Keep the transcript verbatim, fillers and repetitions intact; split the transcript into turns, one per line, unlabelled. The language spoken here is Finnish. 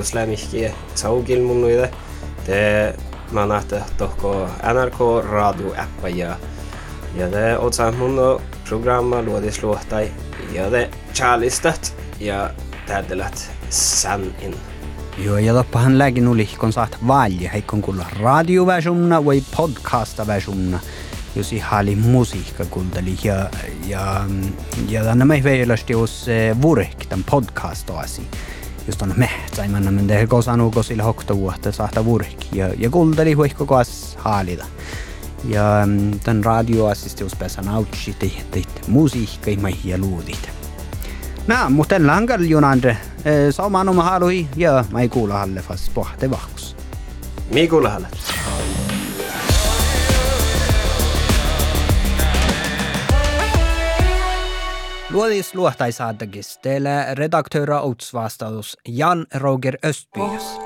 radioslämihki saugilmunnuide. Te mä nähtä tohko N R K radio-appa ja ja te otsa mun programma luodisluohtai ja te chalistat ja täydelät sän in.
Joo, ja toppahan lägin oli, kun saat valja, heikon kuulla radioversionna vai podcast-versionna, jos ihali musiikka kuunteli. Ja, ja, ja tänne me veilästi jos vurek, tämän podcast-oasi. Just on mehtsäimänä, men det går sanu gå sille hokta vuotta saata vurek. Ja, ja kuunteli huikko koas haalida. Ja tämän radioasistius pääsän autsi tehtit musiikka ja luudit. Nää, mutta en langal junande. Saumaan oma halui ja mä ei kuulla halle fast pohte vahkus.
Mi kuulla halle.
Luodis luohtai saattakis. Teillä redaktöörä outsvastaus Jan Roger Östbyös.